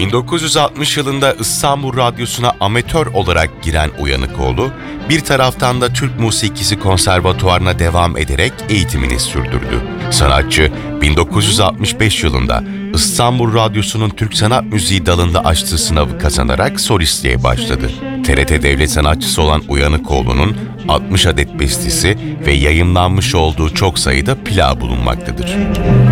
1960 yılında İstanbul Radyosu'na amatör olarak giren Uyanıkoğlu, bir taraftan da Türk Musikisi Konservatuvarına devam ederek eğitimini sürdürdü. Sanatçı, 1965 yılında İstanbul Radyosu'nun Türk Sanat Müziği dalında açtığı sınavı kazanarak solistliğe başladı. TRT devlet sanatçısı olan Uyanıkoğlu'nun 60 adet bestesi ve yayımlanmış olduğu çok sayıda plağı bulunmaktadır.